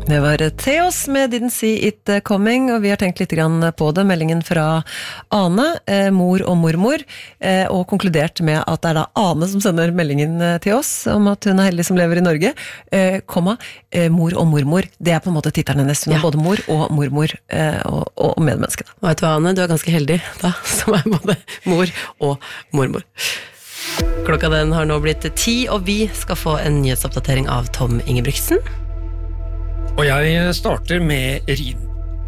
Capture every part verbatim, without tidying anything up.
Det var Theos med Didn't See It Coming, og vi har tenkt litt grann på det, meldingen fra Ane, eh, mor og mormor, eh, og konkludert med at det er da Ane som sender meldingen til oss, om at hun er heldig som lever i Norge, eh, komma, eh, mor og mormor, det er på en måte tittelen hennes, hun er både mor og mormor, eh, og, og medmenneskene. Og vet du hva, Ane, du er ganske heldig da, som er både mor og mormor. Klokka den har nå blitt ti, og vi skal få en nyhetsoppdatering av Tom Ingebrigtsen. Og jeg starter med Rhinen.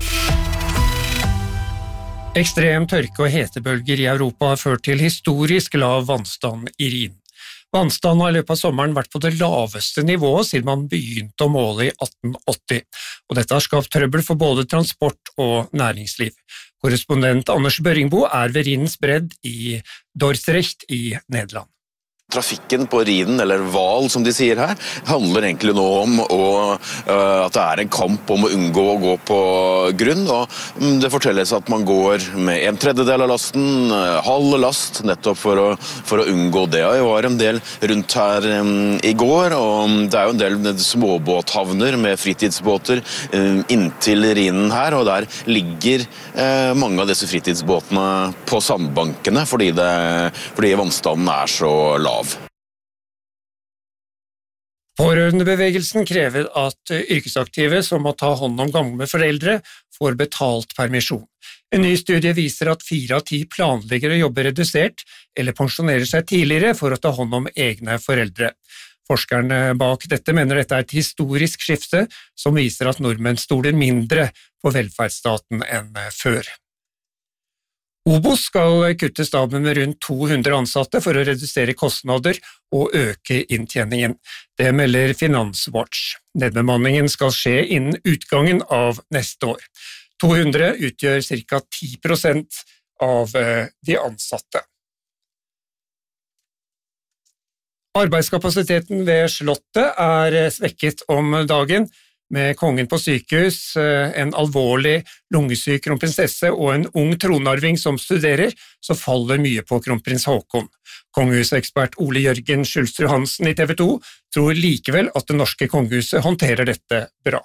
Ekstrem tørke og hetebølger i Europa har ført til historisk lav vannstand i Rhinen. Vannstanden har i løpet av sommeren vært på det laveste nivået siden man begynte å måle i atten åtti, og dette har skapt trøbbel for både transport og næringsliv. Korrespondent Anders Børringbo er ved Rhinens bredd i Dordrecht i Nederland. Trafikken på Rhinen, eller Val som de sier her, handler egentlig nå om å, uh, at det er en kamp om å unngå å gå på grunn, og um, det fortelles at man går med en tredjedel av lasten, uh, halv last, nettopp for å, for å unngå det. Jeg var en del rundt her um, i går, og det er jo en del småbåthavner med fritidsbåter um, inntil Rhinen her, og der ligger uh, mange av disse fritidsbåtene på sandbankene, fordi, det, fordi vannstanden er så lav. Pårørendebevegelsen krever at yrkesaktive som må ta hånd om gamle foreldre får betalt permisjon. En ny studie viser at fire av ti planlegger å jobbe redusert eller pensjonerer seg tidligere for å ta hånd om egne foreldre. Forskerne bak dette mener dette er et historisk skifte som viser at nordmenn stoler mindre på velferdsstaten enn før. Obos skal kutte staben med rundt to hundre ansatte for å redusere kostnader og øke inntjeningen. Det melder Finanswatch. Nedbemanningen skal skje innen utgangen av neste år. to hundre utgjør ca ti prosent av de ansatte. Arbeidskapasiteten ved Slottet er svekket om dagen, med kongen på sykehus, en alvorlig lungesyk kronprinsesse og en ung tronarving som studerer, så faller mye på kronprins Haakon. Kongehusekspert Ole Jørgen Schulstrud Hansen i T V to tror likevel at det norske kongehuset håndterer dette bra.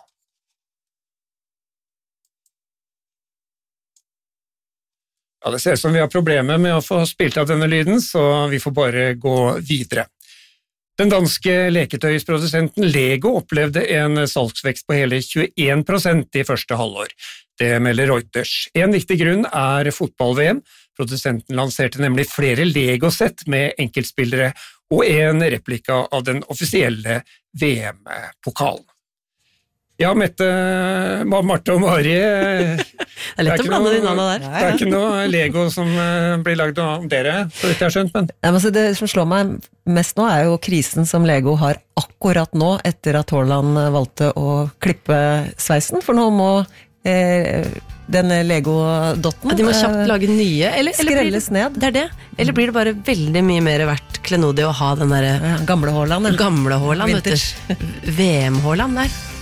Ja, det ser ut som vi har problemer med å få spilt av denne lyden, så vi får bare gå videre. Den danske leketøysprodusenten Lego opplevde en salgsvekst på hele tjueen prosent i første halvår. Det melder Reuters. En viktig grunn er fotball-V M. Produsenten lanserte nemlig flere Lego-sett med enkeltspillere og en replika av den offisielle V M-pokalen. Ja, Mette, Marte og Mari, det er lett å blande de navnene der. Det er ikke noe Lego som blir laget av dere, så vidt jeg har skjønt, men... Nei, men det som slår meg mest nå er jo krisen som Lego har akkurat nå, etter at Haaland valgte å klippe sveisen, for nå må eh, denne Lego-dotten... Ja, de må kjapt lage nye, eller, eller skrelles det, ned. Det er det. Eller blir det bare veldig mye mer verdt klenodig å ha den der... Ja, gamle Haaland. Gamle Haaland, vet du. V M-Haaland der.